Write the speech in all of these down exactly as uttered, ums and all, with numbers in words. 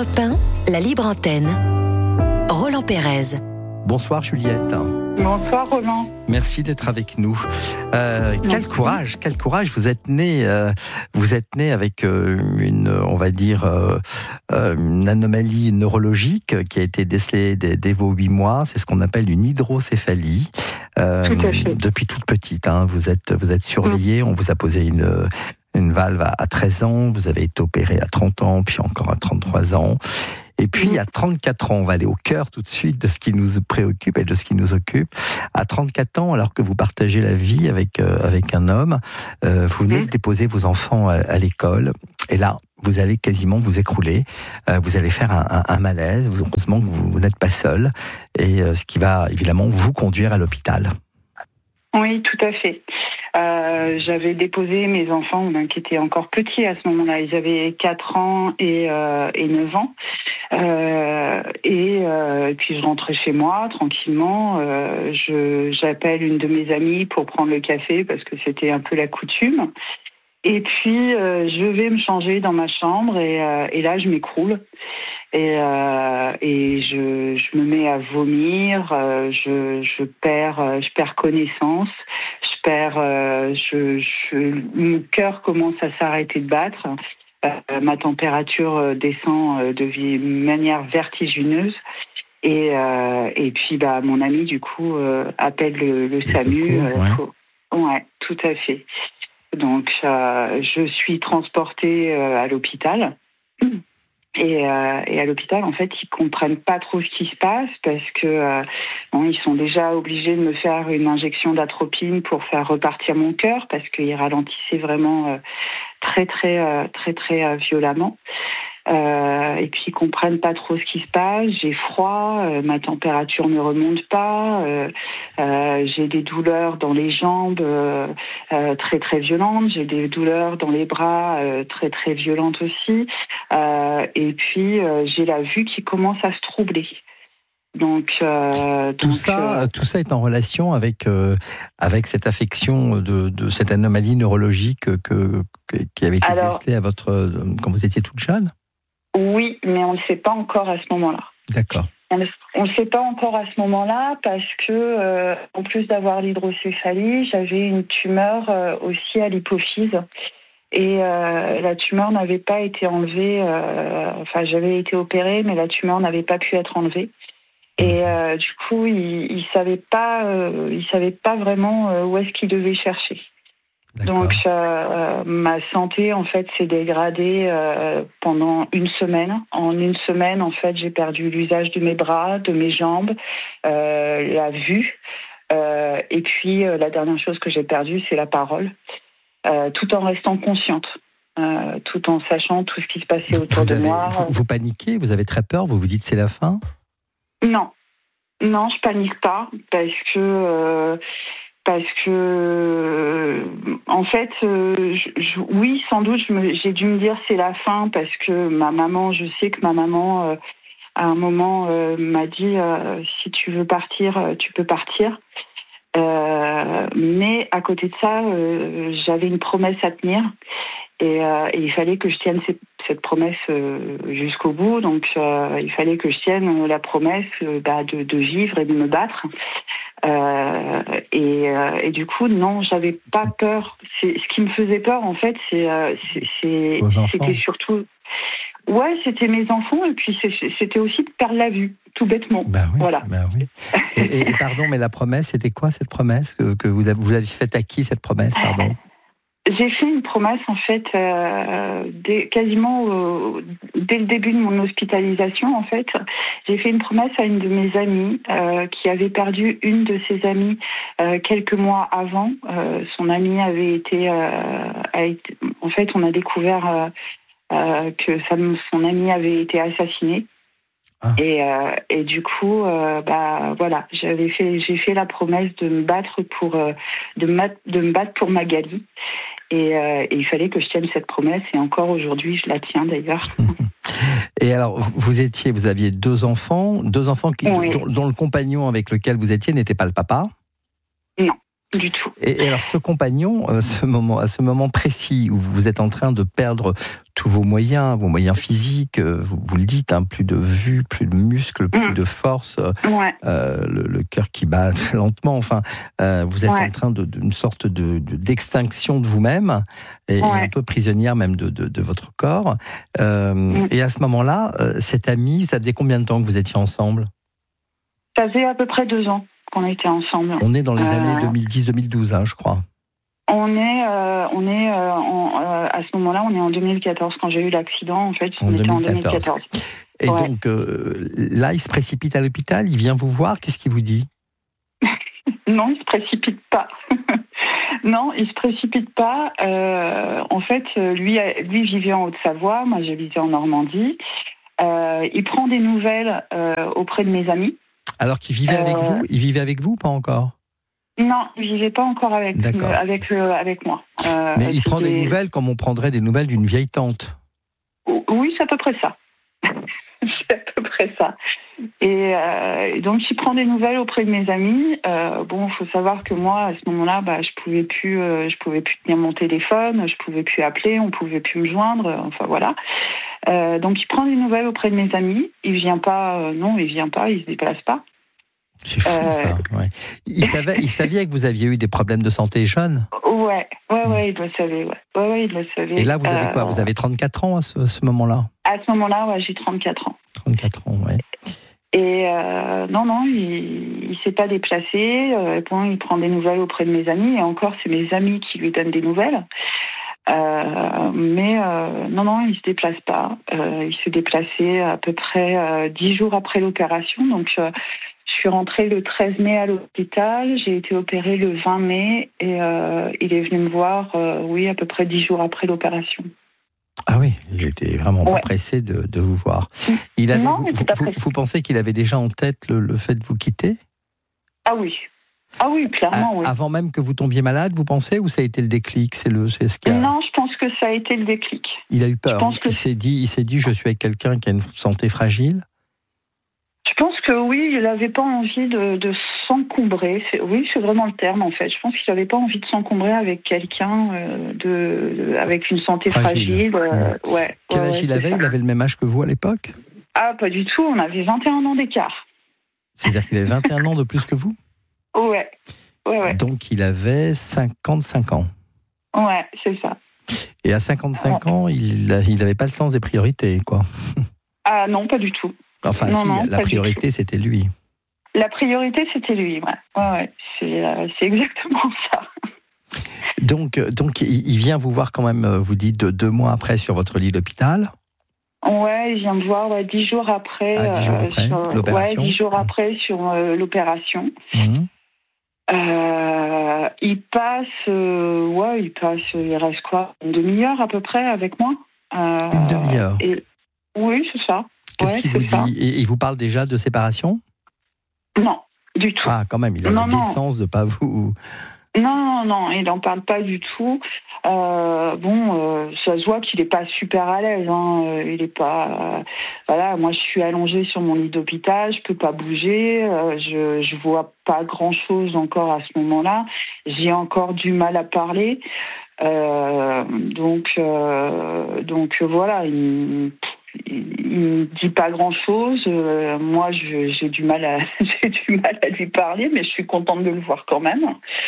Europe un, la libre antenne. Roland Pérez. Bonsoir Juliette. Bonsoir Roland. Merci d'être avec nous. Euh, quel courage, quel courage. Vous êtes né, euh, vous êtes né avec euh, une, on va dire, euh, euh, une anomalie neurologique qui a été décelée dès, dès vos huit mois. C'est ce qu'on appelle une hydrocéphalie. Euh, Tout à fait. Depuis toute petite, hein, vous êtes, vous êtes surveillée. On vous a posé une une valve à treize ans. Vous avez été opéré à trente ans, puis encore à trente-trois ans. Et puis, à trente-quatre ans, on va aller au cœur tout de suite de ce qui nous préoccupe et de ce qui nous occupe. À trente-quatre ans, alors que vous partagez la vie avec, euh, avec un homme, euh, vous venez de déposer vos enfants à, à l'école. Et là, vous allez quasiment vous écrouler. Euh, vous allez faire un, un, un malaise. Heureusement que vous, vous n'êtes pas seul. Et euh, ce qui va évidemment vous conduire à l'hôpital. Oui, tout à fait. Euh, j'avais déposé mes enfants ben, qui étaient encore petits à ce moment-là. Ils avaient quatre ans et, euh, et neuf ans. Euh, et, euh, et puis je rentrais chez moi tranquillement. Euh, je, j'appelle une de mes amies pour prendre le café parce que c'était un peu la coutume. Et puis euh, je vais me changer dans ma chambre et, euh, et là je m'écroule. Et, euh, et je, je me mets à vomir. Euh, je, je perds, je perds connaissance. Je perds, euh, je, je, mon cœur commence à s'arrêter de battre. Euh, ma température descend de manière vertigineuse. Et, euh, et puis, bah, mon ami, du coup, euh, appelle le, le SAMU. Secours, ouais. Euh, faut... ouais, tout à fait. Donc, euh, je suis transportée euh, à l'hôpital. Et, euh, et à l'hôpital, en fait, ils comprennent pas trop ce qui se passe parce que euh, bon, ils sont déjà obligés de me faire une injection d'atropine pour faire repartir mon cœur parce qu'ils ralentissaient vraiment euh, très très euh, très très euh, violemment. Euh, et puis ils comprennent pas trop ce qui se passe. J'ai froid, euh, ma température ne remonte pas, euh, euh, j'ai des douleurs dans les jambes euh, euh, très très violentes, j'ai des douleurs dans les bras euh, très très violentes aussi, euh, et puis euh, j'ai la vue qui commence à se troubler. Donc, euh, tout donc, ça, euh, tout ça est en relation avec euh, avec cette affection de, de cette anomalie neurologique que, que qui avait été alors, décelée à votre quand vous étiez toute jeune. Oui, mais on ne le sait pas encore à ce moment-là. D'accord. On ne le sait pas encore à ce moment-là parce que, euh, en plus d'avoir l'hydrocéphalie, j'avais une tumeur euh, aussi à l'hypophyse. Et euh, la tumeur n'avait pas été enlevée, euh, enfin j'avais été opérée, mais la tumeur n'avait pas pu être enlevée. Et euh, du coup, il ne savait pas, euh, il savait pas vraiment euh, où est-ce qu'il devait chercher. D'accord. Donc, euh, ma santé, en fait, s'est dégradée euh, pendant une semaine. En une semaine, en fait, j'ai perdu l'usage de mes bras, de mes jambes, euh, la vue. Euh, et puis, euh, la dernière chose que j'ai perdue, c'est la parole, euh, tout en restant consciente, euh, tout en sachant tout ce qui se passait autour vous de avez, moi. Vous, vous paniquez, vous avez très peur, vous vous dites c'est la fin ? Non, non, je panique pas parce que... Euh, Parce que, en fait, euh, je, je, oui, sans doute, je me, j'ai dû me dire c'est la fin parce que ma maman, je sais que ma maman, euh, à un moment, euh, m'a dit euh, si tu veux partir, euh, tu peux partir. Euh, mais à côté de ça, euh, j'avais une promesse à tenir et, euh, et il fallait que je tienne cette, cette promesse euh, jusqu'au bout. Donc, euh, il fallait que je tienne la promesse euh, bah, de, de vivre et de me battre. Euh, et, euh, et du coup, non, j'avais pas peur. C'est, ce qui me faisait peur, en fait, c'est, euh, c'est, c'est c'était surtout, ouais, c'était mes enfants, et puis c'est, c'était aussi de perdre la vue, tout bêtement. Ben oui, voilà. Ben oui. Et, et, et pardon, mais la promesse, c'était quoi cette promesse que, que vous avez, vous avez faite à qui cette promesse, pardon? J'ai fait une promesse, en fait, euh, dès, quasiment euh, dès le début de mon hospitalisation, en fait. J'ai fait une promesse à une de mes amies euh, qui avait perdu une de ses amies euh, quelques mois avant. Euh, son amie avait été, euh, a été... En fait, on a découvert euh, euh, que sa, son amie avait été assassinée. Ah. Et, euh, et du coup, euh, bah voilà, j'avais fait, j'ai fait la promesse de me battre pour, euh, de, ma, de me battre pour Magali. Et, euh, et il fallait que je tienne cette promesse. Et encore aujourd'hui, je la tiens d'ailleurs. Et alors, vous étiez, vous aviez deux enfants, deux enfants qui, oui. dont, dont le compagnon avec lequel vous étiez n'était pas le papa ? Non. du tout. Et, et alors, ce compagnon, euh, ce moment, à ce moment précis où vous êtes en train de perdre tous vos moyens, vos moyens physiques, euh, vous, vous le dites, hein, plus de vue, plus de muscles, plus mmh. de force, ouais. euh, le, le cœur qui bat très lentement. Enfin, euh, vous êtes ouais. en train de, d'une sorte de, de d'extinction de vous-même et, ouais. et un peu prisonnière même de, de, de votre corps. Euh, mmh. Et à ce moment-là, euh, cet ami, ça faisait combien de temps que vous étiez ensemble ? Ça faisait à peu près deux ans qu'on était ensemble. On est dans les euh... années deux mille dix deux mille douze, hein, je crois. On est, euh, on est euh, en, euh, à ce moment-là, on est en deux mille quatorze. Quand j'ai eu l'accident, en fait, on était en deux mille quatorze. Et ouais. donc, euh, là, il se précipite à l'hôpital, il vient vous voir, qu'est-ce qu'il vous dit ? Non, il se précipite pas. Non, il se précipite pas. Euh, en fait, lui, lui vivait en Haute-Savoie, moi j'habitais en Normandie. Euh, il prend des nouvelles euh, auprès de mes amis. Alors qu'il vivait euh, avec vous ? Il vivait avec vous, pas encore ? Non, il vivait pas encore avec euh, avec euh, avec moi. Euh, Mais il prend des... des nouvelles comme on prendrait des nouvelles d'une vieille tante. Oui, c'est à peu près ça. C'est à peu près ça. Et euh, donc, il prend des nouvelles auprès de mes amis. Euh, bon, il faut savoir que moi, à ce moment-là, bah, je pouvais plus, euh, je pouvais plus tenir mon téléphone, je pouvais plus appeler, on pouvait plus me joindre. Enfin voilà. Euh, donc, il prend des nouvelles auprès de mes amis. Il vient pas, euh, non, il vient pas, il se déplace pas. C'est fou euh... ça. Ouais. Il savait, il savait que vous aviez eu des problèmes de santé jeune. Ouais, ouais, ouais, il le savait. Ouais, ouais, ouais il le savait. Et là, vous avez quoi ? Vous avez trente-quatre ans à ce, ce moment-là ? À ce moment-là, ouais, j'ai trente-quatre ans. trente-quatre ans, ouais. Et euh, non, non, il, il s'est pas déplacé. Euh, bon, il prend des nouvelles auprès de mes amis. Et encore, c'est mes amis qui lui donnent des nouvelles. Euh, mais euh, non, non, il se déplace pas. Euh, il s'est déplacé à peu près euh, dix jours après l'opération. Donc, euh, je suis rentrée le treize mai à l'hôpital. J'ai été opérée le vingt mai. Et euh, il est venu me voir, euh, oui, à peu près dix jours après l'opération. Ah oui, il était vraiment ouais. pas pressé de, de vous voir. Il avait, non, vous, il vous, vous, vous pensez qu'il avait déjà en tête le, le fait de vous quitter ? Ah oui. Ah oui, clairement, à, oui. Avant même que vous tombiez malade, vous pensez, ou ça a été le déclic ? C'est le, c'est ce qui a... Non, je pense que ça a été le déclic. Il a eu peur. Je pense que il s'est dit, il s'est dit, je suis avec quelqu'un qui a une santé fragile. Je pense que oui, il n'avait pas envie de, de s'encombrer. C'est, oui, c'est vraiment le terme en fait. Je pense qu'il n'avait pas envie de s'encombrer avec quelqu'un euh, de, de, avec une santé fragile. fragile euh, ouais. ouais. Quel ouais, âge ouais, il avait ? ça. Il avait le même âge que vous à l'époque ? Ah, pas du tout. On avait vingt et un ans d'écart. C'est-à-dire qu'il avait vingt et un ans de plus que vous ? Ouais. Ouais, ouais. Donc il avait cinquante-cinq ans. Ouais, c'est ça. Et à cinquante-cinq ouais. ans, il n'avait pas le sens des priorités, quoi. Ah non, pas du tout. Enfin, non, si, non, la priorité, c'était lui. La priorité, c'était lui, ouais. Ouais, ouais. C'est, euh, c'est exactement ça. Donc, donc, il vient vous voir quand même, vous dites, deux, deux mois après sur votre lit d'hôpital ? Ouais, il vient me voir ouais, dix jours après. Ah, dix jours euh, après sur, l'opération ? Ouais, dix jours après sur euh, l'opération. Mmh. Euh, il passe, euh, ouais, il passe, il reste quoi ? Une demi-heure à peu près avec moi. Euh, Une demi-heure et, Oui, c'est ça. Qu'est-ce ouais, qu'il vous dit ? Et il vous parle déjà de séparation ? Non, du tout. Ah, quand même, il a non, la décence de ne pas vous... Non, non, non, il n'en parle pas du tout. Euh, bon, euh, ça se voit qu'il n'est pas super à l'aise. Hein. Il est pas... Euh, voilà, moi, je suis allongée sur mon lit d'hôpital, je peux pas bouger, euh, je je vois pas grand-chose encore à ce moment-là. J'ai encore du mal à parler. Euh, donc, euh, donc voilà, il... il ne dit pas grand-chose. Euh, moi, je, j'ai du mal à j'ai du mal à lui parler, mais je suis contente de le voir quand même.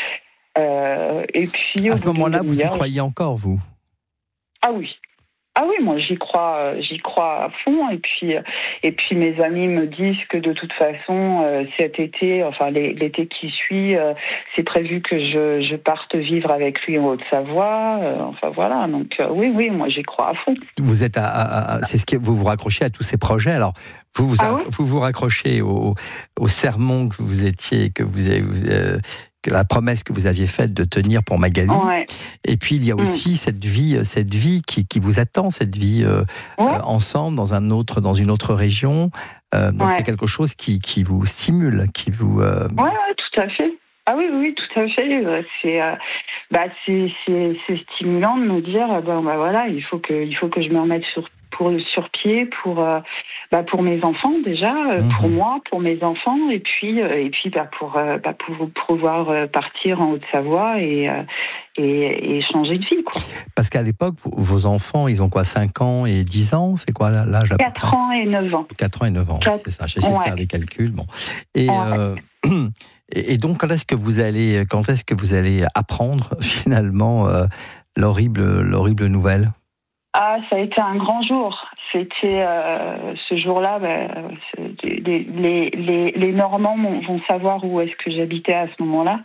Euh, et puis à ce moment-là, vous y croyez encore, vous ? Ah oui. Ah oui, moi j'y crois, j'y crois à fond. Et puis, et puis mes amis me disent que de toute façon, euh, cet été, enfin l'été qui suit, euh, c'est prévu que je, je parte vivre avec lui en Haute-Savoie. Euh, enfin voilà, donc euh, oui, oui, moi j'y crois à fond. Vous êtes, à, à, à c'est ce que vous vous raccrochez à tous ces projets. Alors vous vous, ah ouais vous, vous raccrochez au, au sermon que vous étiez, que vous avez. Euh, que la promesse que vous aviez faite de tenir pour Magali. Ouais. Et puis il y a aussi mmh. cette vie, cette vie qui, qui vous attend, cette vie euh, ouais. euh, ensemble dans un autre, dans une autre région. Euh, donc ouais. c'est quelque chose qui, qui vous stimule, qui vous. Euh... Ouais, ouais, tout à fait. Ah oui, oui, tout à fait. C'est, euh, bah, c'est, c'est, c'est stimulant de me dire, ben, bah voilà, il faut que, il faut que je me remette sur, pour, sur pied pour. Euh, bah, pour mes enfants déjà, euh, Mmh. pour moi, pour mes enfants, et puis euh, et puis bah, pour, euh, bah, pour pour pouvoir euh, partir en Haute-Savoie et, euh, et et changer de vie, quoi. Parce qu'à l'époque, vos, vos enfants, ils ont quoi, cinq ans et dix ans? C'est quoi l'âge à peu près? Quatre ans et neuf ans. quatre ans et neuf ans, Quatre- c'est ça. J'essaie ouais. de faire des calculs. Bon. Et, Ouais. euh, et et donc, quand est-ce que vous allez, quand est-ce que vous allez apprendre finalement euh, l'horrible, l'horrible nouvelle? Ah, ça a été un grand jour. C'était euh, ce jour-là. Bah, c'est- les, les, les, les Normands vont vont savoir où est-ce que j'habitais à ce moment-là.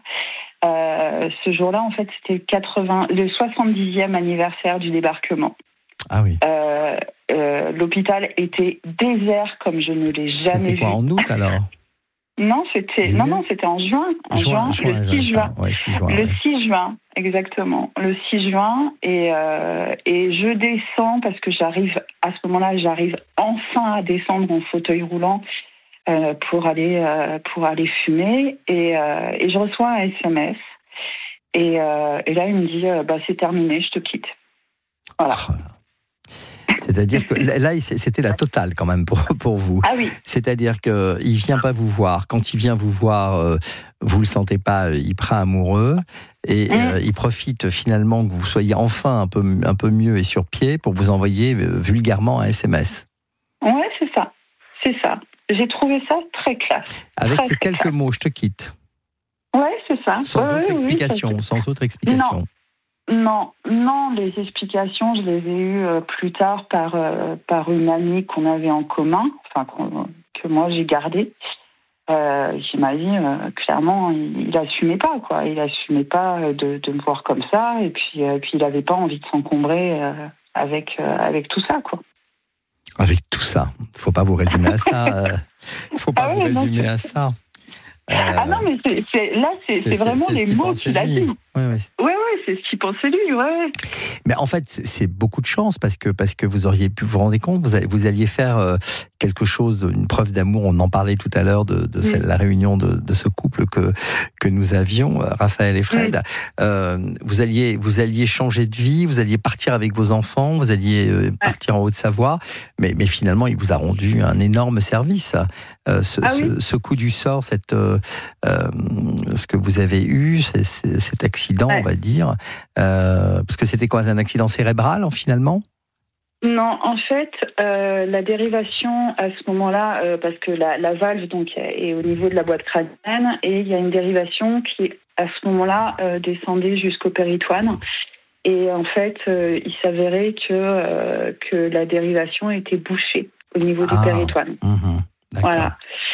Euh, ce jour-là, en fait, c'était quatre-vingts, le soixante-dixième anniversaire du débarquement. Ah oui. Euh, euh, l'hôpital était désert comme je ne l'ai jamais C'était vu. quoi, en août alors? Non, c'était Juillet non, non, c'était en juin. En juin, le six juin. Ouais, six juin. Le ouais. six juin, exactement. Le six juin, et, euh, et je descends parce que j'arrive, à ce moment-là, j'arrive enfin à descendre en fauteuil roulant euh, pour, aller, euh, pour aller fumer. Et, euh, et je reçois un S M S. Et, euh, et là, il me dit euh, bah, c'est terminé, je te quitte. Voilà. Oh là. C'est-à-dire que là, c'était la totale quand même pour, pour vous. Ah oui. C'est-à-dire qu'il ne vient pas vous voir. Quand il vient vous voir, euh, vous ne le sentez pas hyper amoureux. Et Mmh. euh, il profite finalement que vous soyez enfin un peu, un peu mieux et sur pied pour vous envoyer euh, vulgairement un S M S. Ouais, c'est ça. C'est ça. J'ai trouvé ça très classe. Avec très, ces très quelques classe. mots, je te quitte. Ouais, c'est ça. Sans Ouais, autre oui, explication. oui, ça- sans autre explication. Non, non, les explications, je les ai eues euh, plus tard par, euh, par une amie qu'on avait en commun, enfin qu'on- que moi j'ai gardée, euh, qui m'a dit euh, clairement, il, il assumait pas, quoi. Il assumait pas euh, de, de me voir comme ça, et puis, euh, puis il avait pas envie de s'encombrer euh, avec, euh, avec tout ça, quoi. Avec tout ça. Il ne faut pas vous résumer à ça. Il ne faut pas Ah vous ouais, non, résumer c'est- à ça. Euh, Ah non, mais c'est, c'est- là, c'est, c'est vraiment c'est ce les qu'il mots pensait qu'il a lui. dit. Oui, oui. Ouais, ouais, c'est ce qu'il pensait lui, ouais. Mais en fait, c'est c'est beaucoup de chance parce que, parce que vous auriez pu vous rendre compte, vous, allez- vous alliez faire euh, quelque chose, une preuve d'amour. On en parlait tout à l'heure de, de celle- la réunion de, de ce couple que, que nous avions, euh, Raphaël et Fred. Mm. Euh, vous, alliez, vous alliez changer de vie, vous alliez partir avec vos enfants, vous alliez euh, partir en Haute-Savoie, mais, mais finalement, il vous a rendu un énorme service. Euh, ce, Ah oui. ce, ce coup du sort, cette, euh, euh, ce que vous avez eu, c'est, c'est, cet accident, Ouais. on va dire, euh, parce que c'était quoi, un accident cérébral en, finalement? Non, en fait, euh, la dérivation à ce moment-là, euh, parce que la, la valve donc est au niveau de la boîte crânienne, et il y a une dérivation qui, à ce moment-là, euh, descendait jusqu'au péritoine. Et en fait, euh, il s'avérait que euh, que la dérivation était bouchée au niveau Ah. du péritoine. Mmh, d'accord. Voilà.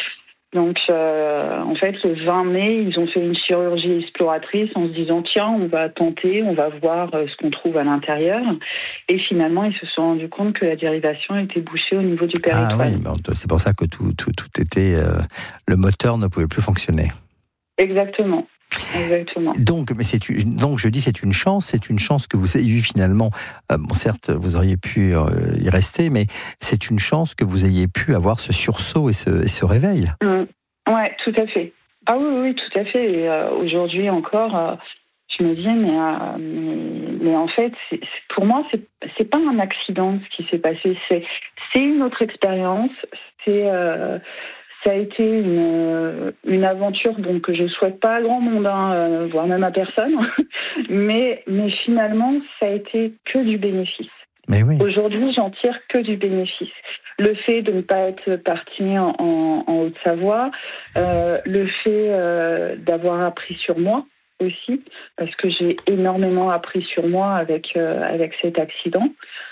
Donc, euh, en fait, le vingt mai, ils ont fait une chirurgie exploratrice en se disant tiens, on va tenter, on va voir euh, ce qu'on trouve à l'intérieur. Et finalement, ils se sont rendus compte que la dérivation était bouchée au niveau du Ah péritoine. oui, bon, c'est pour ça que tout, tout, tout était. Euh, le moteur ne pouvait plus fonctionner. Exactement. Exactement. Donc, mais c'est une, donc je dis c'est une chance, c'est une chance que vous ayez eu finalement. Euh, bon, certes, vous auriez pu euh, y rester, mais c'est une chance que vous ayez pu avoir ce sursaut et ce, et ce réveil. Mmh. Ouais, tout à fait. Ah oui, oui, tout à fait. Et euh, aujourd'hui encore, euh, je me dis, mais, euh, mais, mais en fait, c'est, c'est, pour moi, c'est, c'est pas un accident ce qui s'est passé. C'est, c'est une autre expérience. C'est, euh, ça a été une, une aventure bon, que je souhaite pas à grand monde, hein, euh, voire même à personne. mais, mais finalement, ça a été que du bénéfice. Mais oui. Aujourd'hui, j'en tire que du bénéfice. Le fait de ne pas être partie en, en, en Haute-Savoie, euh, le fait euh, d'avoir appris sur moi aussi, parce que j'ai énormément appris sur moi avec, euh, avec cet accident.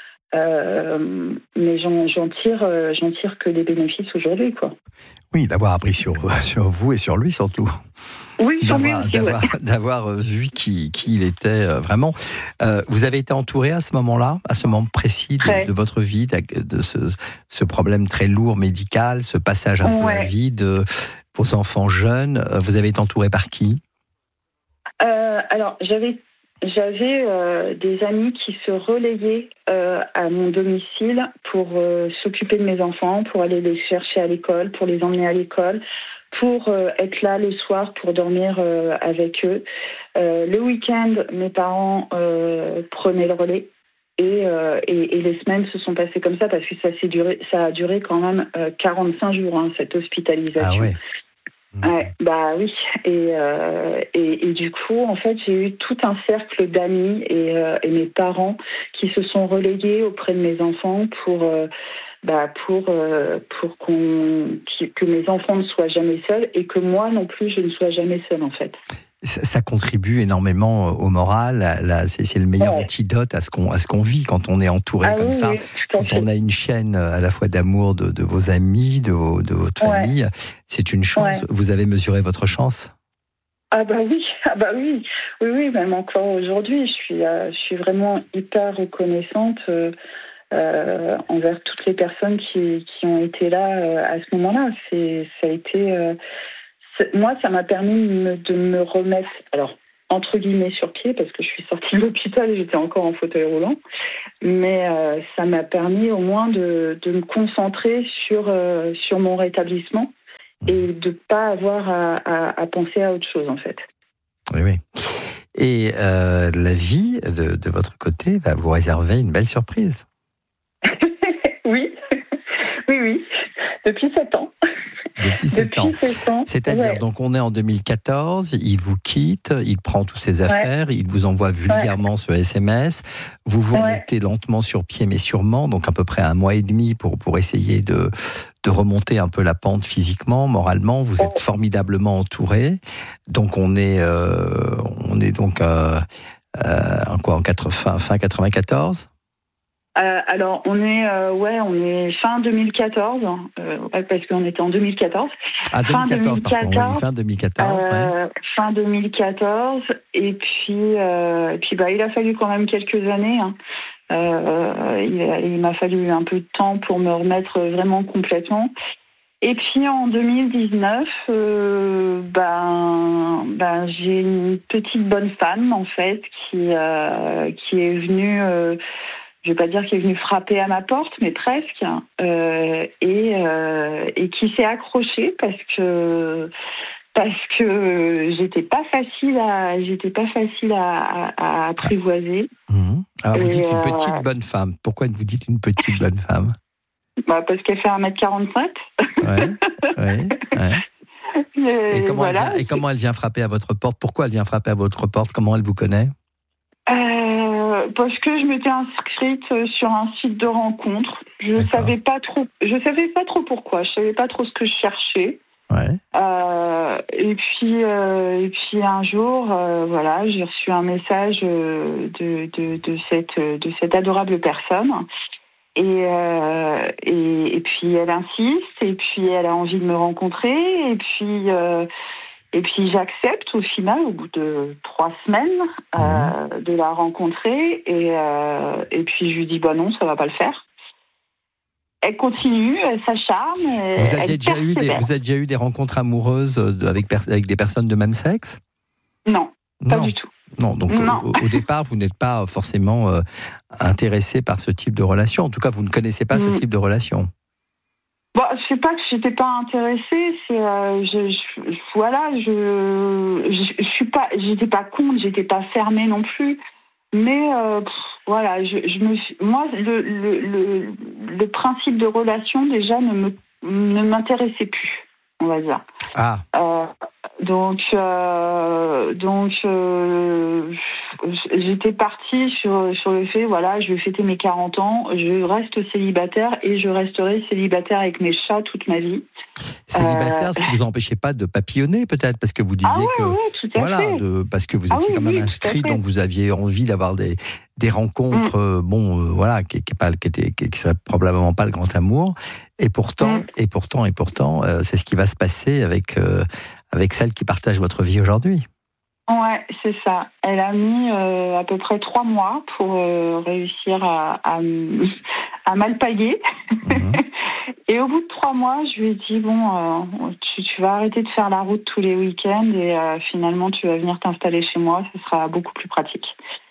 Euh, mais j'en, j'en tire, euh, j'en tire que des bénéfices aujourd'hui, quoi. Oui, d'avoir appris sur, sur vous et sur lui surtout. Oui, sur lui d'avoir, aussi, d'avoir, ouais. d'avoir vu qui, qui il était euh, vraiment. Euh, vous avez été entouré à ce moment-là, à ce moment précis de, de votre vie, de, de ce, ce problème très lourd médical, ce passage un Ouais. peu à vide, euh, vos enfants jeunes. Vous avez été entouré par qui? euh, Alors, j'avais J'avais euh, des amis qui se relayaient euh, à mon domicile pour euh, s'occuper de mes enfants, pour aller les chercher à l'école, pour les emmener à l'école, pour euh, être là le soir pour dormir euh, avec eux. Euh, le week-end, mes parents euh, prenaient le relais. Et, euh, et, et les semaines se sont passées comme ça parce que ça, s'est duré, ça a duré quand même euh, quarante-cinq jours, hein, cette hospitalisation. Ah ouais. Ouais, bah oui. Et, euh, et, et du coup, en fait, j'ai eu tout un cercle d'amis et, euh, et mes parents qui se sont relayés auprès de mes enfants pour, euh, bah pour, euh, pour qu'on, que mes enfants ne soient jamais seuls et que moi non plus, je ne sois jamais seule, en fait. Ça, ça contribue énormément au moral. Là, c'est, c'est le meilleur ouais. antidote à ce qu'on à ce qu'on vit quand on est entouré ah, comme oui, ça. Oui, quand on a une chaîne à la fois d'amour de, de vos amis, de, vos, de votre ouais. famille, c'est une chance. Ouais. Vous avez mesuré votre chance? Ah bah oui, ah bah oui, oui, oui. Même encore aujourd'hui, je suis, euh, je suis vraiment hyper reconnaissante euh, euh, envers toutes les personnes qui, qui ont été là euh, à ce moment-là. C'est, ça a été euh, Moi, ça m'a permis de me, de me remettre, alors, entre guillemets, sur pied, parce que je suis sortie de l'hôpital et j'étais encore en fauteuil roulant. Mais euh, ça m'a permis au moins de, de me concentrer sur, euh, sur mon rétablissement et de ne pas avoir à, à, à penser à autre chose, en fait. Oui, oui. Et euh, la vie, de, de votre côté, va vous réserver une belle surprise. Oui, oui, oui. Depuis sept ans. Depuis sept ans. ans. C'est-à-dire, ouais. donc on est en deux mille quatorze, il vous quitte, il prend toutes ses affaires, ouais. il vous envoie vulgairement ouais. sur S M S, vous vous ouais. remettez lentement sur pied mais sûrement, donc à peu près un mois et demi pour, pour essayer de, de remonter un peu la pente physiquement, moralement, vous êtes formidablement entouré, donc on est, euh, on est donc euh, euh, en quoi, en quatre, fin, fin quatre-vingt-quatorze Euh, alors on est euh, ouais on est fin deux mille quatorze euh, parce qu'on était en deux mille quatorze. Ah deux mille quatorze, fin deux mille quatorze, pardon, oui, fin deux mille quatorze. Euh, ouais. Fin deux mille quatorze et puis euh, et puis bah il a fallu quand même quelques années. Hein. Euh, il, a, il m'a fallu un peu de temps pour me remettre vraiment complètement. Et puis en deux mille dix-neuf, euh, ben, ben j'ai une petite bonne femme en fait qui euh, qui est venue. Euh, Je ne vais pas dire qu'il est venu frapper à ma porte, mais presque, euh, et, euh, et qui s'est accroché parce que parce que j'étais pas facile à j'étais pas facile à, à, à apprivoiser. Mmh. Alors vous et dites une euh, petite bonne femme. Pourquoi vous dites une petite bonne femme? Bah parce qu'elle fait un mètre quarante-cinq. Ouais. ouais, ouais. Et, et, comment voilà. elle vient, et comment elle vient frapper à votre porte? Pourquoi elle vient frapper à votre porte? Comment elle vous connaît? Euh, parce que je m'étais inscrite sur un site de rencontre. Je D'accord. savais pas trop. Je savais pas trop pourquoi. Je savais pas trop ce que je cherchais. Ouais. Euh, et puis euh, et puis un jour, euh, voilà, j'ai reçu un message de de de cette de cette adorable personne. Et, euh, et et puis elle insiste. Et puis elle a envie de me rencontrer. Et puis. Euh, Et puis j'accepte au final, au bout de trois semaines, mmh. euh, de la rencontrer. Et, euh, et puis je lui dis, bah non, ça va pas le faire. Elle continue, elle s'acharne. Vous aviez déjà eu des, vous avez déjà eu des rencontres amoureuses avec, avec des personnes de même sexe? Non, non, pas du tout. Non, donc non. Au, au départ, vous n'êtes pas forcément euh, intéressé par ce type de relation. En tout cas, vous ne connaissez pas mmh. ce type de relation. Bon, je sais pas que j'étais pas intéressée, c'est euh, je, je voilà, je, je je suis pas j'étais pas contre, j'étais pas fermée non plus, mais euh, pff, voilà, je je me suis, moi le le le le principe de relation déjà ne me ne m'intéressait plus, on va dire. Ah. Euh, donc euh, donc euh, j'étais partie sur sur le fait, voilà, je vais fêter mes quarante ans, je reste célibataire et je resterai célibataire avec mes chats toute ma vie. Célibataire, euh... ce qui vous empêchait pas de papillonner peut-être, parce que vous disiez ah ouais, que ouais, tout à voilà, fait. De, parce que vous étiez ah oui, quand même oui, inscrit, donc vous aviez envie d'avoir des des rencontres, mm. euh, bon, euh, voilà, qui qui, pas, qui, était, qui, qui serait probablement pas le grand amour, et pourtant, mm. et pourtant, et pourtant, euh, c'est ce qui va se passer avec euh, avec celle qui partage votre vie aujourd'hui. Ouais, c'est ça. Elle a mis euh, à peu près trois mois pour euh, réussir à, à, à m'alpaguer. Mmh. Et au bout de trois mois, je lui ai dit, bon, euh, tu, tu vas arrêter de faire la route tous les week-ends et euh, finalement, tu vas venir t'installer chez moi. Ce sera beaucoup plus pratique.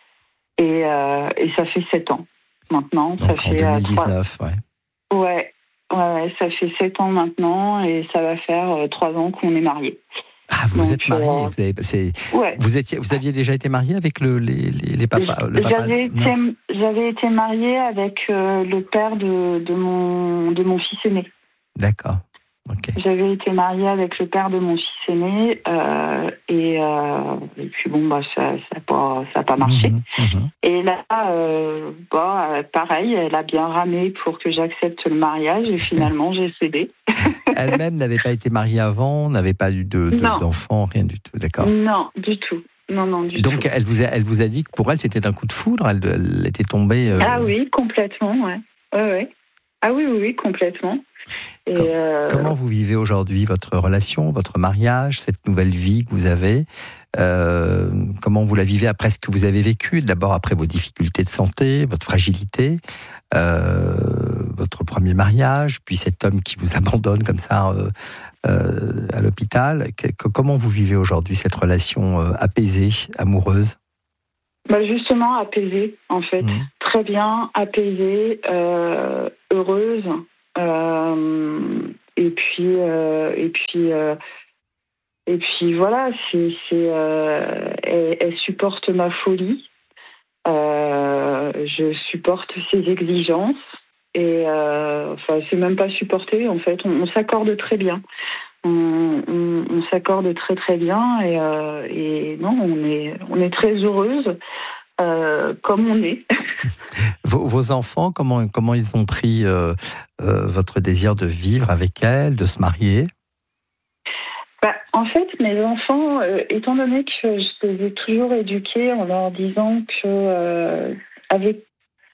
Et, euh, et ça fait sept ans maintenant. Donc ça en fait, deux mille dix-neuf, euh, ouais. Ouais, ouais, ça fait sept ans maintenant et ça va faire euh, trois ans qu'on est mariés. Ah Ah, vous Donc, êtes mariée. euh, Vous, avez, c'est, ouais. vous, étiez, vous aviez déjà été mariée avec le, les, les, les papas le papa, J'avais été, j'avais été mariée avec euh, le père de, de, mon, de mon fils aîné. D'accord. Okay. J'avais été mariée avec le père de mon fils aîné euh, et, euh, et puis bon bah ça ça a pas ça a pas marché. Mmh, mmh. Et là euh, bah pareil, elle a bien ramé pour que j'accepte le mariage et finalement j'ai cédé. Elle-même n'avait pas été mariée avant, n'avait pas eu de, de d'enfant, rien du tout, d'accord. Non, du tout. Non non du Donc tout. elle vous a elle vous a dit que pour elle c'était un coup de foudre, elle, elle était tombée. Euh... Ah oui, complètement, ouais. Ouais ouais. Ah oui oui oui, complètement. Et Com- euh... Comment vous vivez aujourd'hui votre relation, votre mariage, cette nouvelle vie que vous avez euh, comment vous la vivez après ce que vous avez vécu, d'abord après vos difficultés de santé, votre fragilité, euh, votre premier mariage, puis cet homme qui vous abandonne comme ça euh, euh, à l'hôpital. Que, comment vous vivez aujourd'hui cette relation euh, apaisée, amoureuse? Bah justement, apaisée, en fait. Mmh. Très bien, apaisée, euh, heureuse. Euh, et puis, euh, et puis, euh, et puis voilà, c'est, c'est, euh, elle, elle supporte ma folie. Euh, je supporte ses exigences. Et euh, enfin, c'est même pas supporter, en fait. On, on s'accorde très bien. On, on, on s'accorde très très bien et, euh, et non, on est, on est très heureuse euh, comme on est. vos, vos enfants, comment, comment ils ont pris euh, euh, votre désir de vivre avec elle, de se marier? Bah, en fait, mes enfants, euh, étant donné que je les ai toujours éduqués en leur disant que euh, avec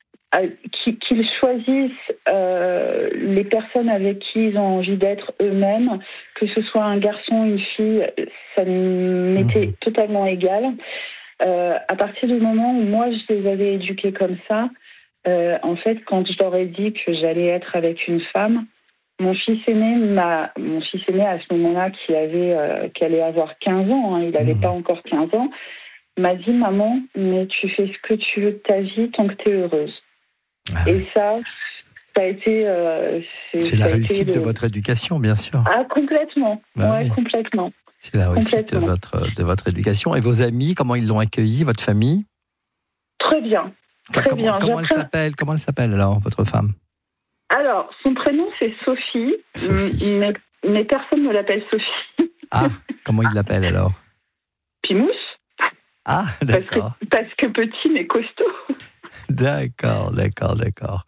qu'ils choisissent euh, les personnes avec qui ils ont envie d'être eux-mêmes, que ce soit un garçon ou une fille, ça m'était mmh. totalement égal. Euh, à partir du moment où moi je les avais éduqués comme ça, euh, en fait, quand je leur ai dit que j'allais être avec une femme, mon fils aîné m'a, mon fils aîné à ce moment-là qui avait, euh, qui allait avoir quinze ans, hein, il n'avait mmh. pas encore quinze ans, m'a dit maman, mais tu fais ce que tu veux de ta vie tant que tu es heureuse. Ah oui. Et ça, ça a été... Euh, c'est c'est la réussite de... de votre éducation, bien sûr. Ah, complètement. Ah, ouais, oui. complètement. C'est la réussite de votre, de votre éducation. Et vos amis, comment ils l'ont accueilli, votre famille? Très bien. Très comment, bien. Comment elle s'appelle, comment elle s'appelle, alors, votre femme? Alors, son prénom, c'est Sophie. Sophie. Mais, mais personne ne l'appelle Sophie. Ah, comment il l'appelle, alors? Pimous. Ah, d'accord. Parce que, parce que petit, mais costaud. D'accord, d'accord, d'accord.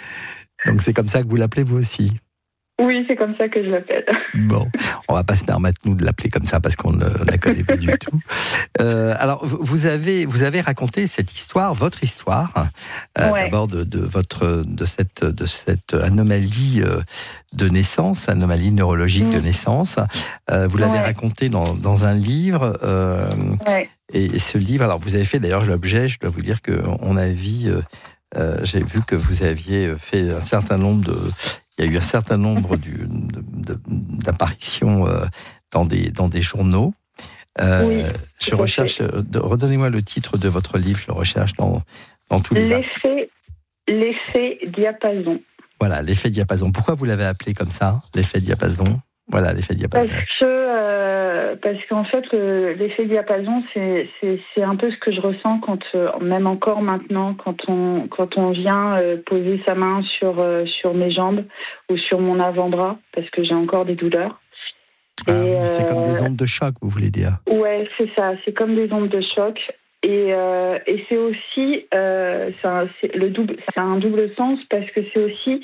Donc c'est comme ça que vous l'appelez vous aussi? Oui, c'est comme ça que je l'appelle. Bon, on va pas se permettre nous de l'appeler comme ça parce qu'on ne la connaît pas du tout. Euh, alors vous avez vous avez raconté cette histoire, votre histoire, euh, ouais. d'abord de, de votre de cette de cette anomalie de naissance, anomalie neurologique mmh. de naissance. Euh, vous l'avez ouais. raconté dans dans un livre. Euh, ouais. Et ce livre, alors vous avez fait d'ailleurs l'objet, je dois vous dire qu'on a vu, euh, euh, j'ai vu que vous aviez fait un certain nombre de, il y a eu un certain nombre du, de, de, d'apparitions euh, dans des dans des journaux. Euh, oui, je recherche, de, redonnez-moi le titre de votre livre, je le recherche dans dans tous les l'effet, l'effet diapason. Voilà, l'effet diapason. Pourquoi vous l'avez appelé comme ça, l'effet diapason? Voilà, l'effet diapason. Parce que, euh, parce qu'en fait, le, l'effet diapason, c'est, c'est, c'est un peu ce que je ressens quand, euh, même encore maintenant, quand on, quand on vient euh, poser sa main sur, euh, sur mes jambes ou sur mon avant-bras, parce que j'ai encore des douleurs. Ah, et, c'est euh, comme des ondes de choc, vous voulez dire? Ouais, c'est ça, c'est comme des ondes de choc. Et, euh, et c'est aussi, euh, c'est, un, c'est, le double, c'est un double sens parce que c'est aussi...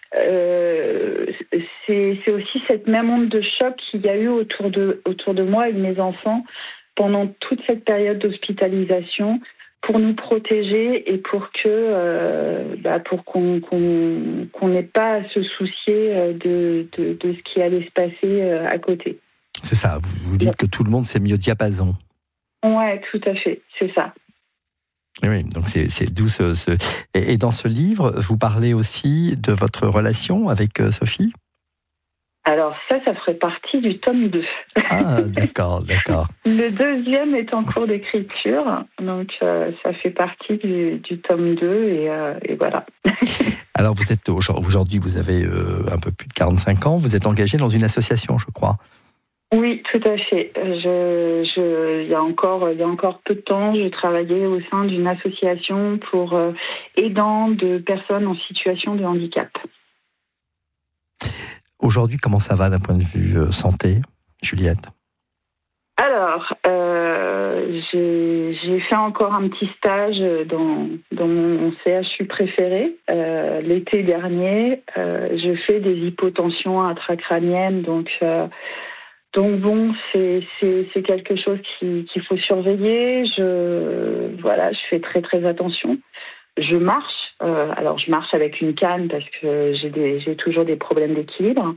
Euh, c'est, c'est aussi cette même onde de choc qu'il y a eu autour de, autour de moi et de mes enfants pendant toute cette période d'hospitalisation pour nous protéger et pour que euh, bah pour qu'on, qu'on, qu'on n'ait pas à se soucier de, de, de ce qui allait se passer à côté. C'est ça, vous, vous dites que tout le monde s'est mis au diapason. Ouais, tout à fait, c'est ça. Oui, donc c'est, c'est d'où ce... ce... Et, et dans ce livre, vous parlez aussi de votre relation avec euh, Sophie? Alors ça, ça ferait partie du tome deux. Ah, d'accord, d'accord. Le deuxième est en cours d'écriture, donc euh, ça fait partie du, du tome deux, et, euh, et voilà. Alors vous êtes, aujourd'hui, vous avez euh, un peu plus de quarante-cinq ans, vous êtes engagé dans une association, je crois. Oui, tout à fait. Je, je, il y a encore, il y a encore peu de temps, je travaillais au sein d'une association pour euh, aidants de personnes en situation de handicap. Aujourd'hui, comment ça va d'un point de vue euh, santé, Juliette ? Alors, euh, j'ai, j'ai fait encore un petit stage dans, dans mon C H U préféré. Euh, l'été dernier, euh, je fais des hypotensions intracrâniennes, donc... Euh, Donc bon, c'est, c'est, c'est quelque chose qui, qu'il faut surveiller. Je, voilà, je fais très très attention. Je marche. Euh, alors je marche avec une canne parce que j'ai, des, j'ai toujours des problèmes d'équilibre.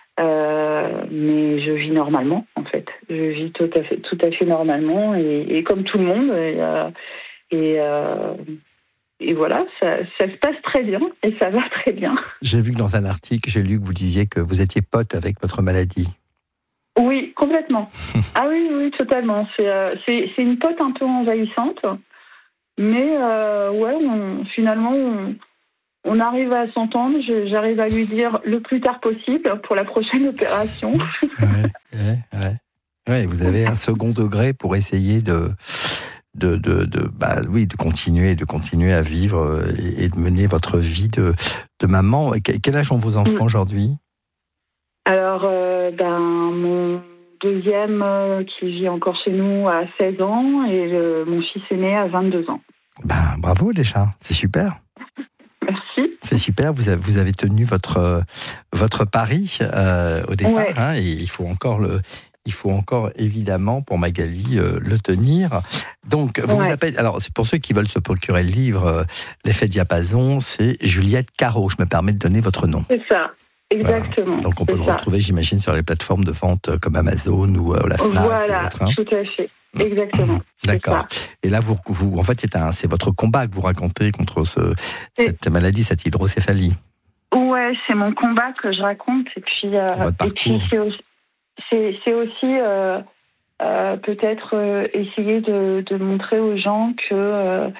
Euh, mais je vis normalement en fait. Je vis tout à fait, tout à fait normalement et, et comme tout le monde. Et, euh, et, euh, et voilà, ça, ça se passe très bien et ça va très bien. J'ai vu que dans un article, j'ai lu que vous disiez que vous étiez pote avec votre maladie. Oui, complètement. Ah oui, oui, totalement. C'est, euh, c'est, c'est une pote un peu envahissante, mais euh, ouais, on, finalement, on, on arrive à s'entendre. Je, j'arrive à lui dire le plus tard possible pour la prochaine opération. Ouais, ouais, ouais. Ouais, vous avez un second degré pour essayer de, de, de, de, bah, oui, de continuer, de continuer à vivre et, et de mener votre vie de, de maman. Quel âge ont vos enfants aujourd'hui ? Alors, euh, ben, mon deuxième euh, qui vit encore chez nous a seize ans et le, mon fils aîné a vingt-deux ans. Ben, bravo déjà, c'est super. Merci. C'est super, vous avez, vous avez tenu votre, votre pari euh, au départ, ouais. hein, et il faut encore le... Il faut encore, évidemment, pour Magali, euh, le tenir. Donc, vous ouais. vous appelez... Alors, c'est pour ceux qui veulent se procurer le livre, euh, L'effet diapason, c'est Juliette Caro. Je me permets de donner votre nom. C'est ça. Exactement. Voilà. Donc on peut c'est le ça. retrouver, j'imagine, sur les plateformes de vente comme Amazon ou euh, la Fnac. Voilà, ou autre, hein. tout à fait. Exactement. D'accord. Et là, vous, vous, en fait, c'est, un, c'est votre combat que vous racontez contre ce, cette maladie, cette hydrocéphalie. Ouais, c'est mon combat que je raconte. Et puis, euh, et puis c'est aussi, c'est, c'est aussi euh, euh, peut-être euh, essayer de, de montrer aux gens que... Euh,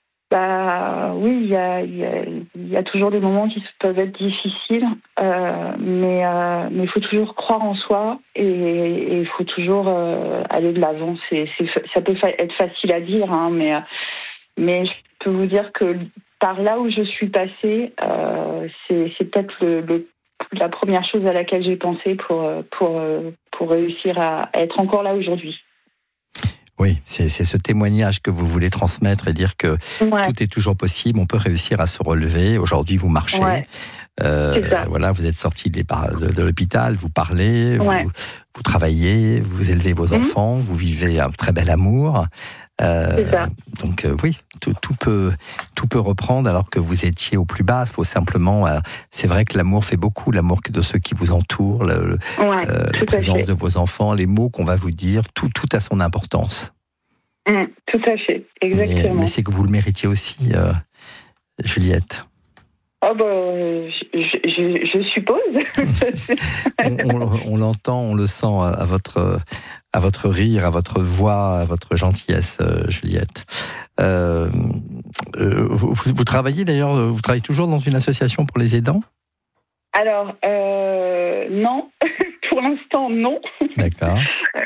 Bah oui, il y a, y, a, y a toujours des moments qui peuvent être difficiles, euh, mais euh, mais il faut toujours croire en soi et il faut toujours euh, aller de l'avant. C'est, c'est, ça peut fa- être facile à dire, hein, mais mais je peux vous dire que par là où je suis passée, euh, c'est, c'est peut-être le, le, la première chose à laquelle j'ai pensé pour pour pour réussir à, à être encore là aujourd'hui. Oui, c'est, c'est ce témoignage que vous voulez transmettre et dire que ouais. tout est toujours possible, on peut réussir à se relever. Aujourd'hui, vous marchez, ouais. euh, voilà, vous êtes sorti de, de, de l'hôpital, vous parlez, ouais. vous, vous travaillez, vous élevez vos mmh. enfants, vous vivez un très bel amour. Euh, donc euh, oui, tout, tout peut tout peut reprendre alors que vous étiez au plus bas. Il faut simplement, euh, c'est vrai que l'amour fait beaucoup, l'amour de ceux qui vous entourent, le, ouais, euh, la présence de vos enfants, les mots qu'on va vous dire, tout tout a son importance. Mmh, tout à fait, exactement. Mais, mais c'est que vous le méritiez aussi, euh, Juliette. Oh bah, je, je, je suppose. on, on, on l'entend, on le sent à votre, à votre rire, à votre voix, à votre gentillesse, euh, Juliette. Euh, euh, vous, vous travaillez d'ailleurs, vous travaillez toujours dans une association pour les aidants ? Alors, euh, non. Pour l'instant, non. D'accord.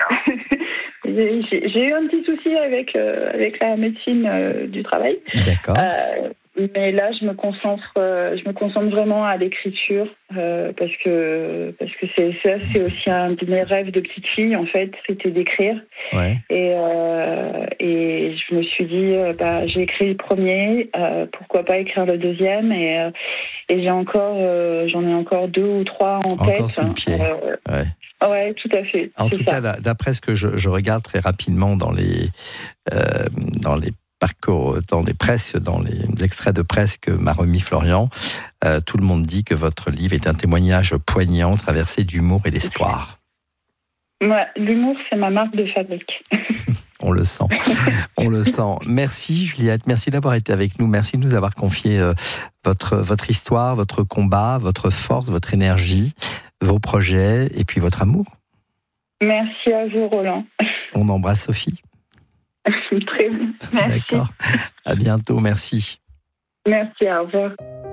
j'ai, j'ai, j'ai eu un petit souci avec, euh, avec la médecine euh, du travail. D'accord. Euh, Mais là, je me concentre, euh, je me concentre vraiment à l'écriture euh, parce que parce que c'est ça, c'est aussi un de mes rêves de petite fille en fait, c'était d'écrire. Ouais. Et euh, et je me suis dit, euh, bah j'ai écrit le premier, euh, pourquoi pas écrire le deuxième et euh, et j'ai encore, euh, j'en ai encore deux ou trois en encore tête. Encore sous le pied. Euh, ouais. Ouais, tout à fait. En c'est tout ça. cas, d'après ce que je, je regarde très rapidement dans les euh, dans les parcours, dans des presses, dans les extraits de presse que m'a remis Florian, euh, tout le monde dit que votre livre est un témoignage poignant, traversé d'humour et d'espoir. Ouais, l'humour, c'est ma marque de fabrique. On le sent, on le sent. Merci Juliette, merci d'avoir été avec nous, merci de nous avoir confié euh, votre, votre histoire, votre combat, votre force, votre énergie, vos projets et puis votre amour. Merci à vous Roland. On embrasse Sophie. Très bien, merci. D'accord, à bientôt, merci. Merci, au revoir.